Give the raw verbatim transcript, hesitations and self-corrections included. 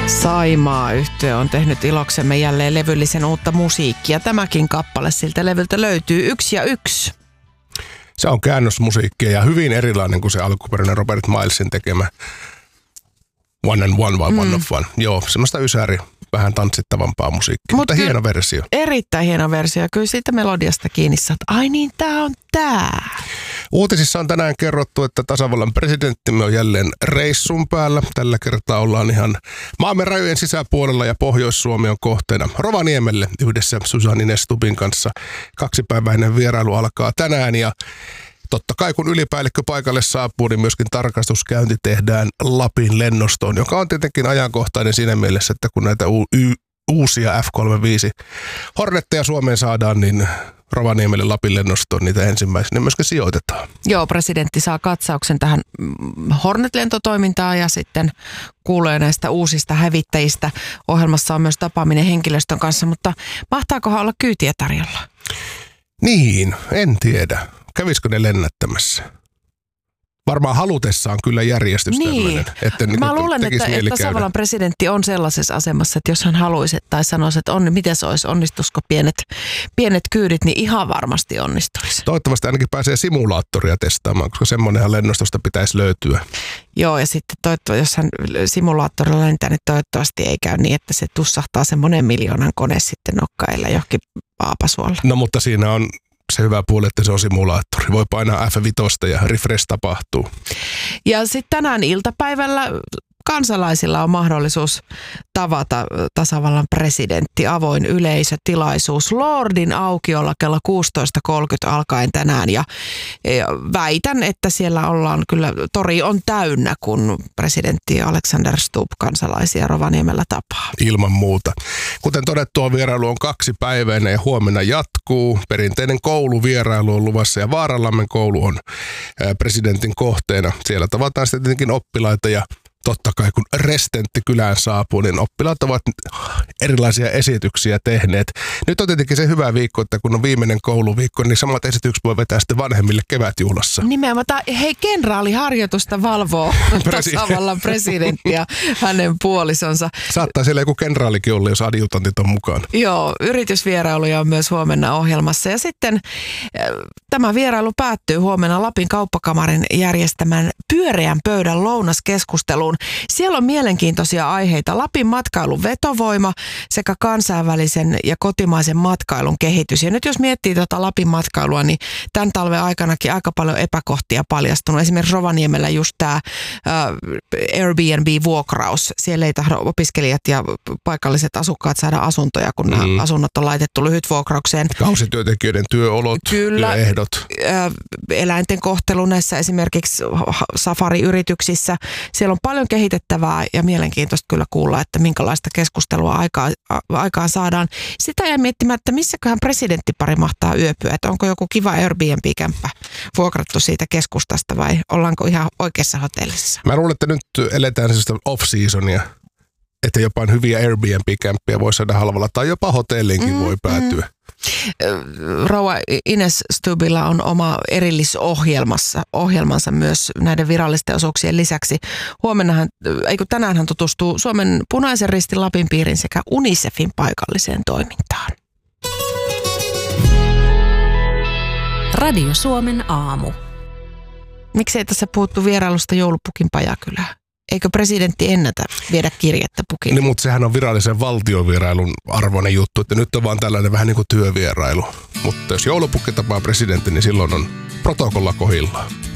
Saimaa-yhtye on tehnyt iloksemme jälleen levyllisen uutta musiikkia. Tämäkin kappale siltä levyltä löytyy yksi ja yksi. Se on käännösmusiikkia ja hyvin erilainen kuin se alkuperäinen Robert Milesin tekemä One and One vai mm. One of One. Joo, semmoista ysäri, vähän tanssittavampaa musiikkia, mutta, mutta hieno versio. Erittäin hieno versio. Kyllä siitä melodiasta kiinni saat. Ai niin, tää on tää. Uutisissa on tänään kerrottu, että tasavallan presidenttimme on jälleen reissun päällä. Tällä kertaa ollaan ihan maamme rajojen sisäpuolella ja Pohjois-Suomi on kohteena. Rovaniemelle yhdessä Susanne Stubbin kanssa kaksipäiväinen vierailu alkaa tänään ja totta kai kun ylipäällikkö paikalle saapuu, niin myöskin tarkastuskäynti tehdään Lapin lennostoon, joka on tietenkin ajankohtainen siinä mielessä, että kun näitä u- y- uusia F kolmekymmentäviisi Hornetteja Suomeen saadaan, niin Rovaniemelle Lapin lennostoon niitä ensimmäisenä myöskin sijoitetaan. Joo, presidentti saa katsauksen tähän Hornet-lentotoimintaan ja sitten kuulee näistä uusista hävittäjistä. Ohjelmassa on myös tapaaminen henkilöstön kanssa, mutta mahtaakohan olla kyytiä tarjolla? Niin, en tiedä. Kävisikö ne lennättämässä? Varmaan halutessaan kyllä järjestys niin. tämmöinen. Että niin mä luulen, että, että tasavallan presidentti on sellaisessa asemassa, että jos hän haluaisi tai sanoisi, että on, miten se olisi, onnistuisiko pienet, pienet kyydit, niin ihan varmasti onnistuisi. Toivottavasti ainakin pääsee simulaattoria testaamaan, koska semmoinenhan lennostosta pitäisi löytyä. Joo, ja sitten toivottavasti, jos hän simulaattorilla lentää, niin toivottavasti ei käy niin, että se tussahtaa se monen miljoonan kone sitten nokkailla johonkin Paapasuolla. No mutta siinä on se hyvä puoli, että se on simulaattori. Voi painaa F viisi ja refresh tapahtuu. Ja sitten tänään iltapäivällä kansalaisilla on mahdollisuus tavata tasavallan presidentti, avoin yleisötilaisuus Lordin aukiolla kello kuusitoista kolmekymmentä alkaen tänään ja, ja väitän, että siellä ollaan kyllä, tori on täynnä, kun presidentti Alexander Stubb kansalaisia Rovaniemellä tapaa. Ilman muuta. Kuten todettua, vierailu on kaksipäiväinen ja huomenna jatkuu. Perinteinen kouluvierailu on luvassa ja Vaaralammen koulu on presidentin kohteena. Siellä tavataan sitten tietenkin oppilaita ja totta kai kun restentti kylään saapuu, niin oppilaat ovat erilaisia esityksiä tehneet. Nyt on tietenkin se hyvä viikko, että kun on viimeinen kouluviikko, niin samat esitykset voi vetää sitten vanhemmille kevätjuhlassa. Nimenomaan, hei, kenraaliharjoitusta valvoo tasavallan presidentti ja hänen puolisonsa. Saattaa siellä joku kenraalikin olla, jos adjutantit on mukaan. Joo, yritysvierailuja on myös huomenna ohjelmassa. Ja sitten tämä vierailu päättyy huomenna Lapin kauppakamarin järjestämän pyöreän pöydän lounaskeskusteluun. Siellä on mielenkiintoisia aiheita. Lapin matkailun vetovoima sekä kansainvälisen ja kotimaisen matkailun kehitys. Ja nyt jos miettii tuota Lapin matkailua, niin tämän talven aikanakin aika paljon epäkohtia paljastunut. Esimerkiksi Rovaniemellä just tämä Airbnb-vuokraus. Siellä ei tahdo opiskelijat ja paikalliset asukkaat saada asuntoja, kun mm. nämä asunnot on laitettu lyhytvuokraukseen. Kausityöntekijöiden työolot, Kyllä, työehdot. Eläinten kohtelu näissä esimerkiksi safariyrityksissä. Siellä on paljon kehitettävää ja mielenkiintoista kyllä kuulla, että minkälaista keskustelua aikaan, aikaan saadaan. Sitä jää miettimään, että missäköhän presidenttipari mahtaa yöpyä, että onko joku kiva Airbnb-kämppä vuokrattu siitä keskustasta vai ollaanko ihan oikeassa hotellissa? Mä luulen, että nyt eletään sellaista off-seasonia, että jopa hyviä Airbnb-kämppiä voi saada halvalla tai jopa hotelliinkin mm, voi päätyä. Mm. Rouva Ines Stubbilla on oma erillisohjelmassa, ohjelmansa myös näiden virallisten osuuksien lisäksi. Huomennahan, eikö tänään hän tutustuu Suomen Punaisen Ristin Lapin piirin sekä UNICEFin paikalliseen toimintaan. Radio Suomen aamu. Miksei tässä puhuttu vierailusta joulupukin Pajakylään? Eikö presidentti ennätä viedä kirjettä pukille? Niin, mutta sehän on virallisen valtiovierailun arvoinen juttu, että nyt on vaan tällainen vähän niin kuin työvierailu. Mutta jos joulupukki tapaa presidentti, niin silloin on protokolla kohdillaan.